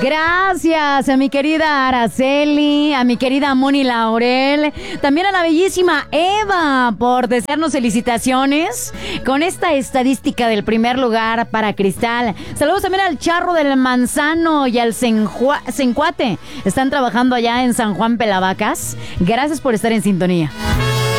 Gracias a mi querida Araceli, a mi querida Moni Laurel, también a la bellísima Eva por desearnos felicitaciones con esta estadística del primer lugar para Cristal. Saludos también al Charro del Manzano y al Sencuate. Están trabajando allá en San Juan Pelavacas. Gracias por estar en sintonía.